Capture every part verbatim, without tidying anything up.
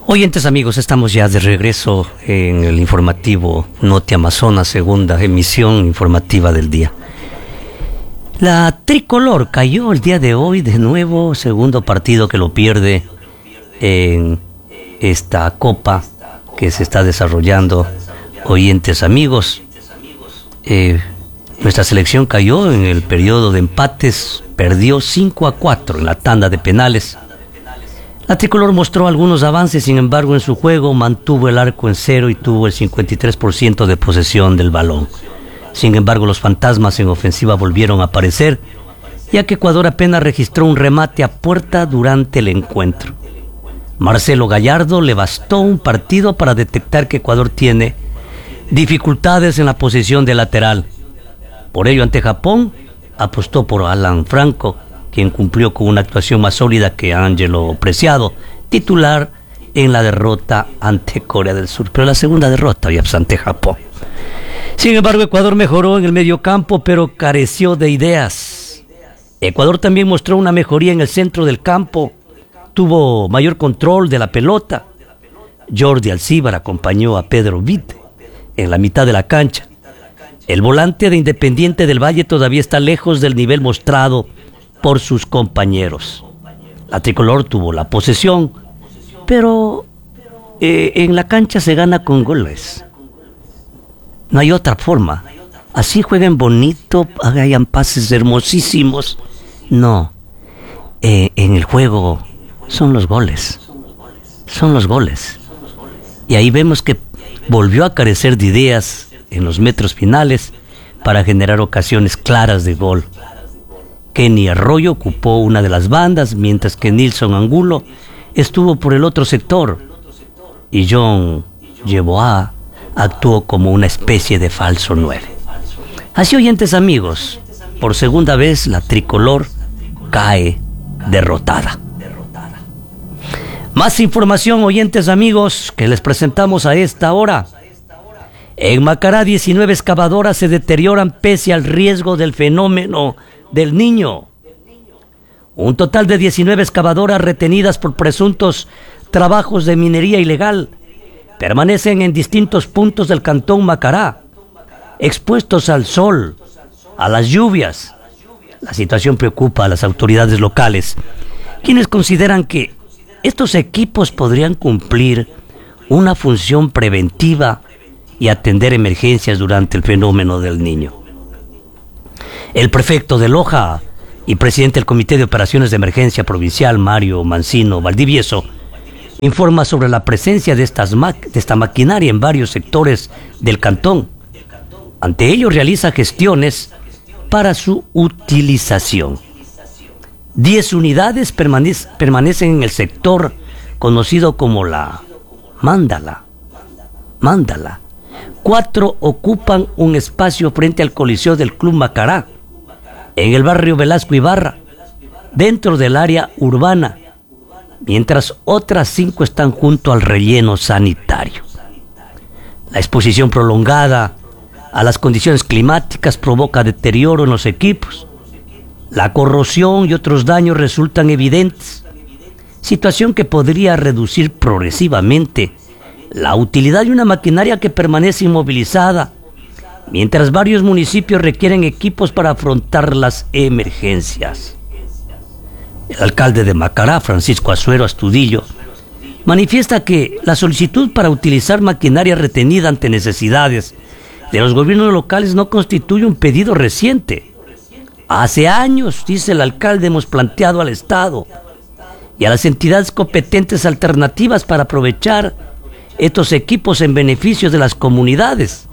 Oyentes amigos, estamos ya de regreso en el informativo Noti Amazonas, segunda emisión informativa del día. La tricolor cayó el día de hoy de nuevo, segundo partido que lo pierde en esta copa que se está desarrollando. Oyentes amigos, eh, nuestra selección cayó en el periodo de empates, perdió cinco a cuatro en la tanda de penales. La tricolor mostró algunos avances, sin embargo, en su juego mantuvo el arco en cero y tuvo el cincuenta y tres por ciento de posesión del balón. Sin embargo, los fantasmas en ofensiva volvieron a aparecer, ya que Ecuador apenas registró un remate a puerta durante el encuentro. Marcelo Gallardo le bastó un partido para detectar que Ecuador tiene dificultades en la posición de lateral. Por ello, ante Japón, apostó por Alan Franco, quien cumplió con una actuación más sólida que Ángelo Preciado, titular en la derrota ante Corea del Sur. Pero la segunda derrota ya pues, ante Japón. Sin embargo, Ecuador mejoró en el mediocampo, pero careció de ideas. Ecuador también mostró una mejoría en el centro del campo, tuvo mayor control de la pelota. Jordi Alcíbar acompañó a Pedro Vite en la mitad de la cancha. El volante de Independiente del Valle todavía está lejos del nivel mostrado por sus compañeros. La tricolor tuvo la posesión, pero eh, en la cancha se gana con goles. No hay otra forma. Así jueguen bonito, hagan pases hermosísimos. No. Eh, en el juego son los goles. Son los goles. Y ahí vemos que volvió a carecer de ideas en los metros finales para generar ocasiones claras de gol. Kenny Arroyo ocupó una de las bandas, mientras que Nilson Angulo estuvo por el otro sector. Y John Yeboah actuó como una especie de falso nueve. Así, oyentes amigos, por segunda vez la tricolor cae derrotada. Más información, oyentes amigos, que les presentamos a esta hora. En Macará, diecinueve excavadoras se deterioran pese al riesgo del fenómeno del Niño. Un total de diecinueve excavadoras retenidas por presuntos trabajos de minería ilegal permanecen en distintos puntos del cantón Macará, expuestos al sol, a las lluvias. La situación preocupa a las autoridades locales, quienes consideran que estos equipos podrían cumplir una función preventiva y atender emergencias durante el fenómeno del Niño. El prefecto de Loja y presidente del Comité de Operaciones de Emergencia Provincial, Mario Mancino Valdivieso, informa sobre la presencia de, estas ma- de esta maquinaria en varios sectores del cantón. Ante ello, realiza gestiones para su utilización. Diez unidades permanec- permanecen en el sector conocido como la Mándala. Mándala. Cuatro ocupan un espacio frente al Coliseo del Club Macará, en el barrio Velasco Ibarra, dentro del área urbana, mientras otras cinco están junto al relleno sanitario. La exposición prolongada a las condiciones climáticas provoca deterioro en los equipos. La corrosión y otros daños resultan evidentes, situación que podría reducir progresivamente la utilidad de una maquinaria que permanece inmovilizada, mientras varios municipios requieren equipos para afrontar las emergencias. El alcalde de Macará, Francisco Azuero Astudillo, manifiesta que la solicitud para utilizar maquinaria retenida ante necesidades de los gobiernos locales no constituye un pedido reciente. Hace años, dice el alcalde, hemos planteado al Estado y a las entidades competentes alternativas para aprovechar estos equipos en beneficio de las comunidades.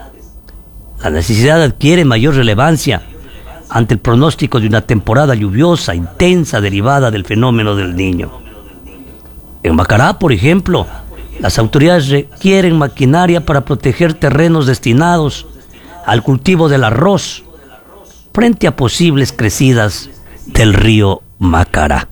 La necesidad adquiere mayor relevancia ante el pronóstico de una temporada lluviosa intensa derivada del fenómeno del Niño. En Macará, por ejemplo, las autoridades requieren maquinaria para proteger terrenos destinados al cultivo del arroz frente a posibles crecidas del río Macará.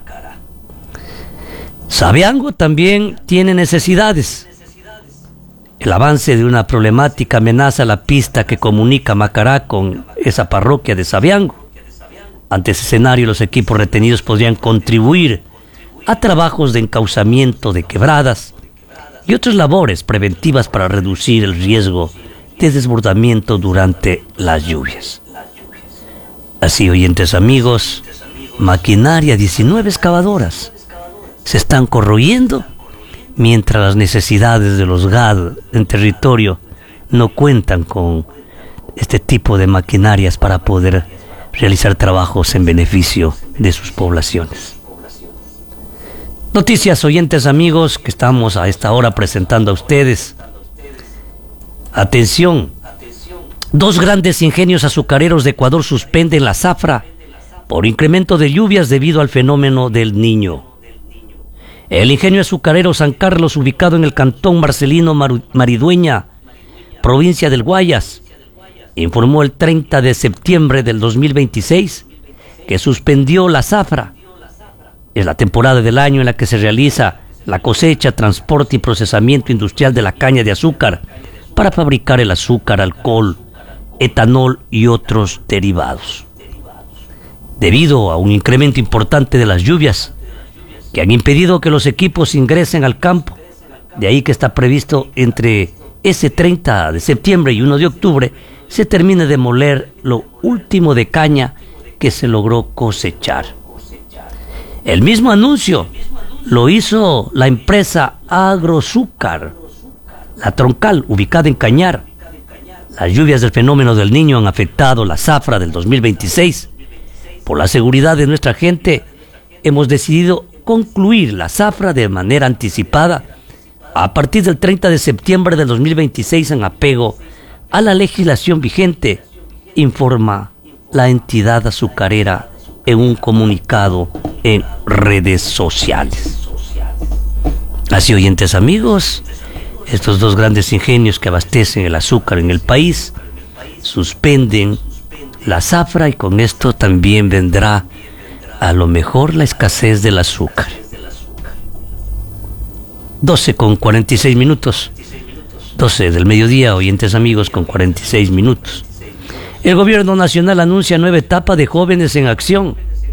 Sabiango también tiene necesidades. El avance de una problemática amenaza la pista que comunica Macará con esa parroquia de Sabiango. Ante ese escenario, los equipos retenidos podrían contribuir a trabajos de encauzamiento de quebradas y otras labores preventivas para reducir el riesgo de desbordamiento durante las lluvias. Así, oyentes amigos, maquinaria, diecinueve excavadoras se están corroyendo mientras las necesidades de los G A D en territorio no cuentan con este tipo de maquinarias para poder realizar trabajos en beneficio de sus poblaciones. Noticias, oyentes amigos, que estamos a esta hora presentando a ustedes. Atención, dos grandes ingenios azucareros de Ecuador suspenden la zafra por incremento de lluvias debido al fenómeno del Niño. El ingenio azucarero San Carlos, ubicado en el cantón Marcelino Maridueña, provincia del Guayas, informó el treinta de septiembre del dos mil veintiséis que suspendió la zafra. Es la temporada del año en la que se realiza la cosecha, transporte y procesamiento industrial de la caña de azúcar para fabricar el azúcar, alcohol, etanol y otros derivados. Debido a un incremento importante de las lluvias que han impedido que los equipos ingresen al campo, de ahí que está previsto entre ese treinta de septiembre y uno de octubre se termine de moler lo último de caña que se logró cosechar. El mismo anuncio lo hizo la empresa Agrozúcar, la Troncal, ubicada en Cañar. Las lluvias del fenómeno del Niño han afectado la zafra del dos mil veintiséis. Por la seguridad de nuestra gente, hemos decidido concluir la zafra de manera anticipada a partir del treinta de septiembre del dos mil veintiséis en apego a la legislación vigente, informa la entidad azucarera en un comunicado en redes sociales. Así, oyentes amigos, estos dos grandes ingenios que abastecen el azúcar en el país suspenden la zafra y con esto también vendrá a lo mejor la escasez del azúcar. doce con cuarenta y seis minutos. doce del mediodía, oyentes amigos, con cuarenta y seis minutos. El gobierno nacional anuncia nueva etapa de Jóvenes en Acción.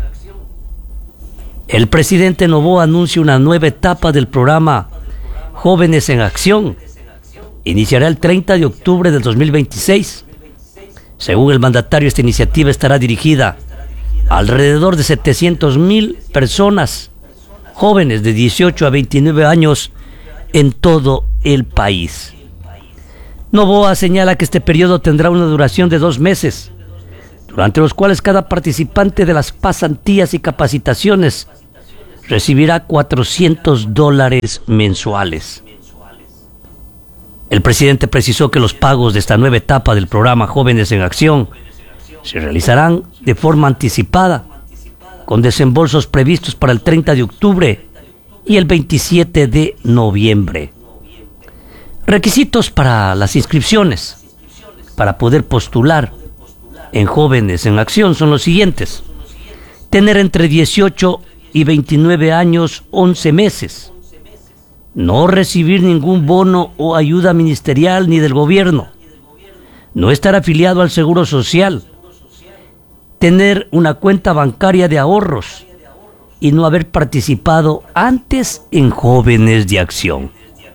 El presidente Noboa anuncia una nueva etapa del programa Jóvenes en Acción. Iniciará el treinta de octubre del dos mil veintiséis. Según el mandatario, esta iniciativa estará dirigida a alrededor de setecientas mil personas, jóvenes de dieciocho a veintinueve años en todo el país. Noboa señala que este periodo tendrá una duración de dos meses, durante los cuales cada participante de las pasantías y capacitaciones recibirá cuatrocientos dólares mensuales. El presidente precisó que los pagos de esta nueva etapa del programa Jóvenes en Acción se realizarán de forma anticipada, con desembolsos previstos para el treinta de octubre y el veintisiete de noviembre. Requisitos para las inscripciones para poder postular en Jóvenes en Acción son los siguientes: tener entre dieciocho y veintinueve años, once meses, no recibir ningún bono o ayuda ministerial ni del gobierno, no estar afiliado al Seguro Social, tener una cuenta bancaria de ahorros y no haber participado antes en Jóvenes de Acción.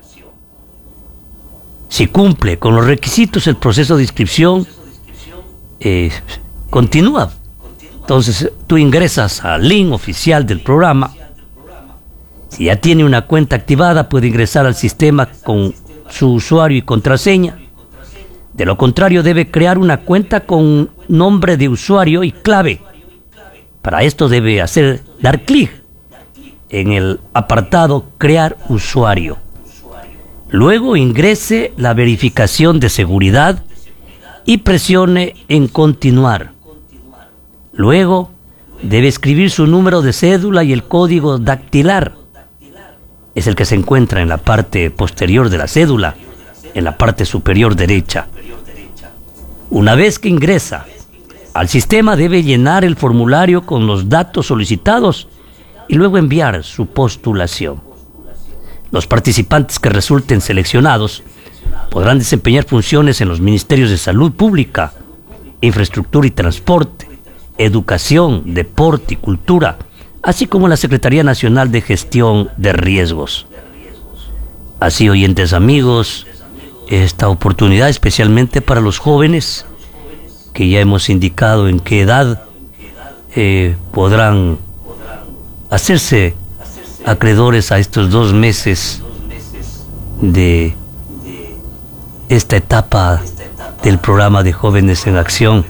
Si cumple con los requisitos, el proceso de inscripción eh, continúa. Entonces tú ingresas al link oficial del programa. Si ya tiene una cuenta activada, puede ingresar al sistema con su usuario y contraseña. De lo contrario, debe crear una cuenta con nombre de usuario y clave. Para esto debe hacer dar clic en el apartado Crear usuario. Luego ingrese la verificación de seguridad y presione en Continuar. Luego debe escribir su número de cédula y el código dactilar. Es el que se encuentra en la parte posterior de la cédula, en la parte superior derecha. Una vez que ingresa al sistema, debe llenar el formulario con los datos solicitados y luego enviar su postulación. Los participantes que resulten seleccionados podrán desempeñar funciones en los ministerios de Salud Pública, Infraestructura y Transporte, Educación, Deporte y Cultura, así como la Secretaría Nacional de Gestión de Riesgos. Así, oyentes amigos, esta oportunidad especialmente para los jóvenes, que ya hemos indicado en qué edad eh, podrán hacerse acreedores a estos dos meses de esta etapa del programa de Jóvenes en Acción.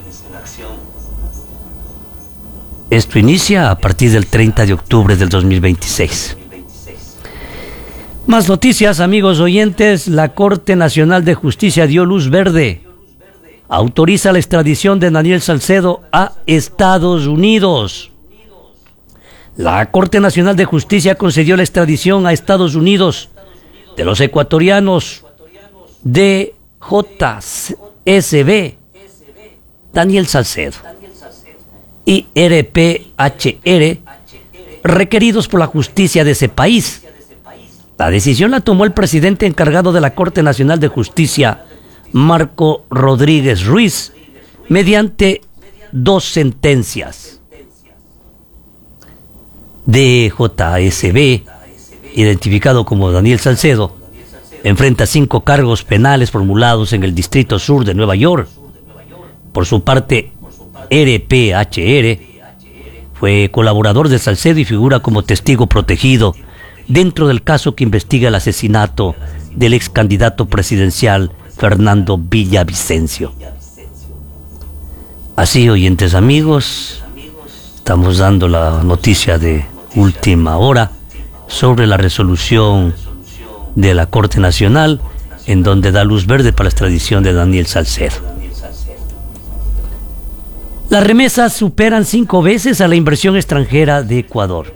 Esto inicia a partir del treinta de octubre del dos mil veintiséis. Más noticias, amigos oyentes. La Corte Nacional de Justicia dio luz verde. Autoriza la extradición de Daniel Salcedo a Estados Unidos. La Corte Nacional de Justicia concedió la extradición a Estados Unidos de los ecuatorianos D J S B, Daniel Salcedo, y R P H R, requeridos por la justicia de ese país. La decisión la tomó el presidente encargado de la Corte Nacional de Justicia, Marco Rodríguez Ruiz, mediante dos sentencias. D J S B, identificado como Daniel Salcedo, enfrenta cinco cargos penales formulados en el Distrito Sur de Nueva York. Por su parte, R P H R fue colaborador de Salcedo y figura como testigo protegido dentro del caso que investiga el asesinato del ex candidato presidencial Fernando Villavicencio. Así, oyentes amigos, estamos dando la noticia de última hora sobre la resolución de la Corte Nacional, en donde da luz verde para la extradición de Daniel Salcedo. Las remesas superan cinco veces a la inversión extranjera de Ecuador.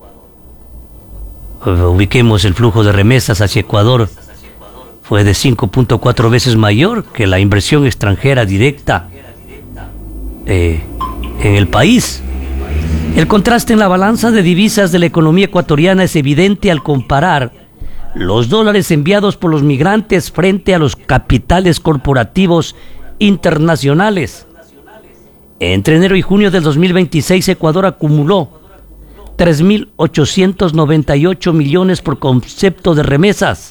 Ubiquemos el flujo de remesas hacia Ecuador. Fue de cinco punto cuatro veces mayor que la inversión extranjera directa eh, en el país. El contraste en la balanza de divisas de la economía ecuatoriana es evidente al comparar los dólares enviados por los migrantes frente a los capitales corporativos internacionales. Entre enero y junio del dos mil veintiséis, Ecuador acumuló tres mil ochocientos noventa y ocho millones por concepto de remesas.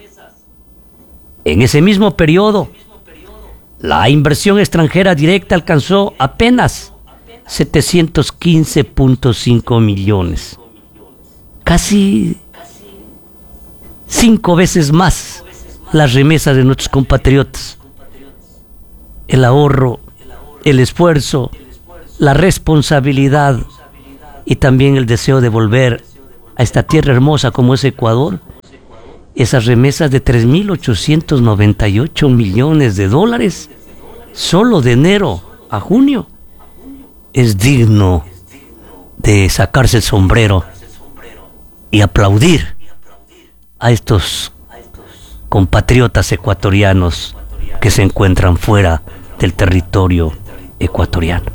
En ese mismo periodo, la inversión extranjera directa alcanzó apenas setecientos quince punto cinco millones. Casi cinco veces más las remesas de nuestros compatriotas. El ahorro, el esfuerzo, la responsabilidad y también el deseo de volver a esta tierra hermosa como es Ecuador. Esas remesas de tres mil ochocientos noventa y ocho millones de dólares solo de enero a junio es digno de sacarse el sombrero y aplaudir a estos compatriotas ecuatorianos que se encuentran fuera del territorio ecuatoriano.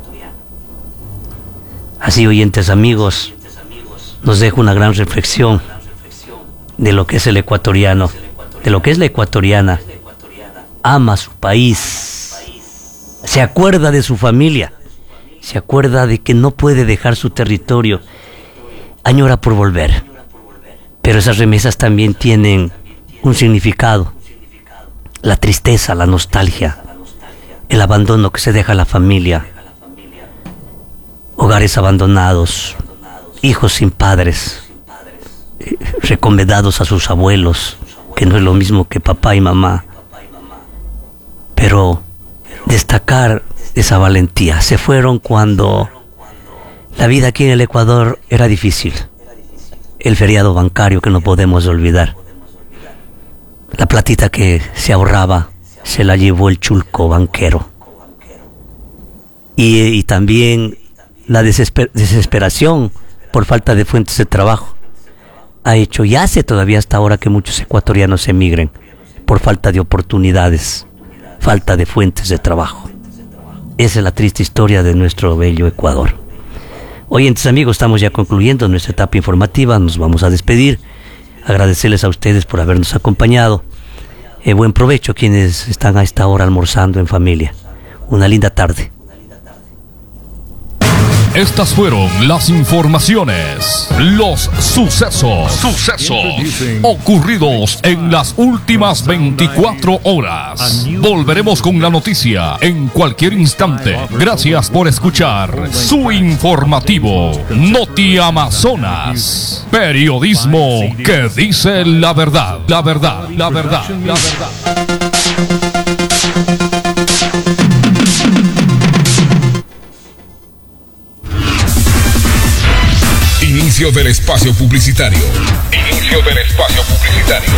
Así, oyentes amigos, nos deja una gran reflexión de lo que es el ecuatoriano, de lo que es la ecuatoriana. Ama su país, se acuerda de su familia, se acuerda de que no puede dejar su territorio, añora por volver. Pero esas remesas también tienen un significado: la tristeza, la nostalgia, el abandono que se deja a la familia, hogares abandonados, hijos sin padres, recomendados a sus abuelos, que no es lo mismo que papá y mamá. Pero destacar esa valentía. Se fueron cuando la vida aquí en el Ecuador era difícil. El feriado bancario que no podemos olvidar. La platita que se ahorraba se la llevó el chulco banquero. Y, y también la desesper- desesperación por falta de fuentes de trabajo ha hecho y hace todavía hasta ahora que muchos ecuatorianos emigren por falta de oportunidades, falta de fuentes de trabajo. Esa es la triste historia de nuestro bello Ecuador. Oyentes amigos, estamos ya concluyendo nuestra etapa informativa, nos vamos a despedir, agradecerles a ustedes por habernos acompañado. Eh, buen provecho a quienes están a esta hora almorzando en familia. Una linda tarde. Estas fueron las informaciones, los sucesos, sucesos ocurridos en las últimas veinticuatro horas. Volveremos con la noticia en cualquier instante. Gracias por escuchar su informativo Noti Amazonas. Periodismo que dice la verdad, la verdad, la verdad, la verdad. Inicio del espacio publicitario. Inicio del espacio publicitario.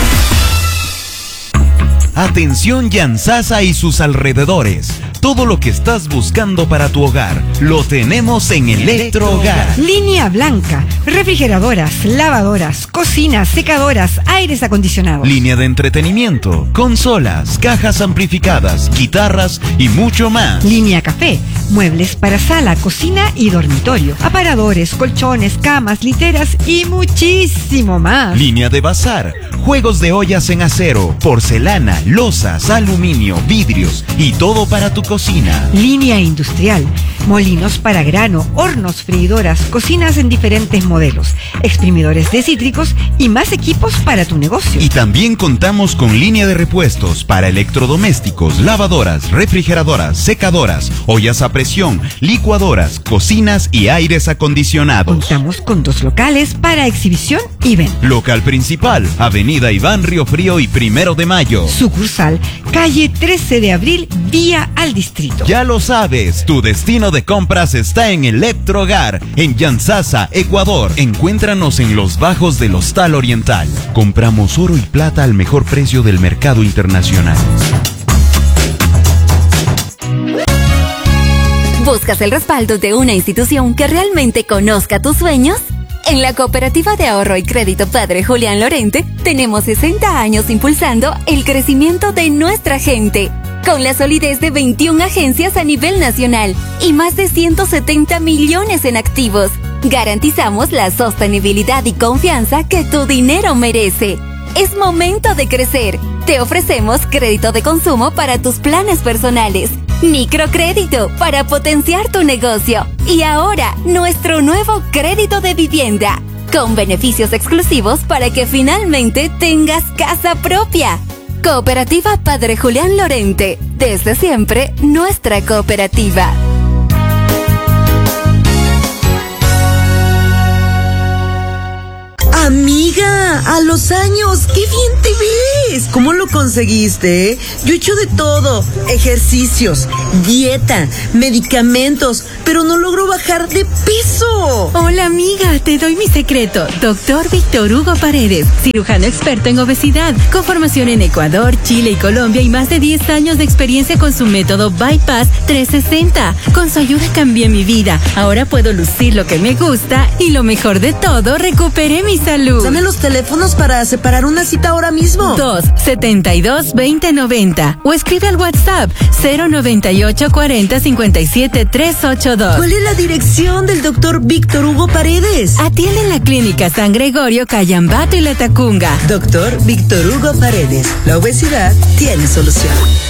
Atención Yansasa y sus alrededores. Todo lo que estás buscando para tu hogar lo tenemos en Electrohogar. Línea blanca, refrigeradoras, lavadoras, cocinas, secadoras, aires acondicionados. Línea de entretenimiento, consolas, cajas amplificadas, guitarras y mucho más. Línea café, muebles para sala, cocina y dormitorio, aparadores, colchones, camas, literas y muchísimo más. Línea de bazar, juegos de ollas en acero, porcelana, losas, aluminio, vidrios y todo para tu cocina. Línea industrial, molinos para grano, hornos, freidoras, cocinas en diferentes modelos, exprimidores de cítricos y más equipos para tu negocio. Y también contamos con línea de repuestos para electrodomésticos, lavadoras, refrigeradoras, secadoras, ollas a presión, licuadoras, cocinas y aires acondicionados. Contamos con dos locales para exhibición y venta. Local principal, Avenida Iván Río Frío y Primero de Mayo. Sucursal, calle trece de abril, vía al distrito. Ya lo sabes, tu destino de compras está en Electrohogar, en Yansasa, Ecuador. Encuéntranos en los bajos del Hostal Oriental. Compramos oro y plata al mejor precio del mercado internacional. ¿Buscas el respaldo de una institución que realmente conozca tus sueños? En la Cooperativa de Ahorro y Crédito Padre Julián Lorente tenemos sesenta años impulsando el crecimiento de nuestra gente, con la solidez de veintiuna agencias a nivel nacional y más de ciento setenta millones en activos. Garantizamos la sostenibilidad y confianza que tu dinero merece. Es momento de crecer. Te ofrecemos crédito de consumo para tus planes personales, microcrédito para potenciar tu negocio y ahora nuestro nuevo crédito de vivienda, con beneficios exclusivos para que finalmente tengas casa propia. Cooperativa Padre Julián Lorente, desde siempre nuestra cooperativa. Amiga, a los años, ¡qué bien te ves! ¿Cómo lo conseguiste? Yo he hecho de todo, ejercicios, dieta, medicamentos, pero no logro bajar de peso. Hola amiga, te doy mi secreto. Doctor Víctor Hugo Paredes, cirujano experto en obesidad, con formación en Ecuador, Chile y Colombia y más de diez años de experiencia con su método Bypass trescientos sesenta. Con su ayuda cambié mi vida. Ahora puedo lucir lo que me gusta y lo mejor de todo, recuperé mi salud. Dame los teléfonos para separar una cita ahora mismo. dos setenta y dos veinte noventa o escribe al WhatsApp cero noventa y ocho cuarenta cincuenta y siete trescientos ochenta y dos. ¿Cuál es la dirección del doctor Víctor Hugo Paredes? Atiende en la clínica San Gregorio, Cayambato y Latacunga. Doctor Víctor Hugo Paredes. La obesidad tiene solución.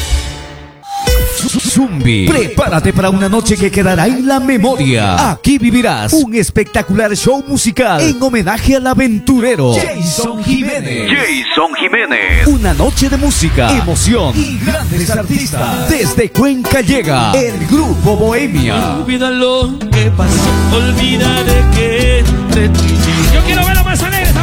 Zumbi, prepárate para una noche que quedará en la memoria. Aquí vivirás un espectacular show musical en homenaje al aventurero Jason Jiménez. Jason Jiménez. Una noche de música, emoción y grandes artistas. Desde Cuenca llega el Grupo Bohemia. Olvida lo que pasó, olvida de que te... Yo quiero ver a más alegre.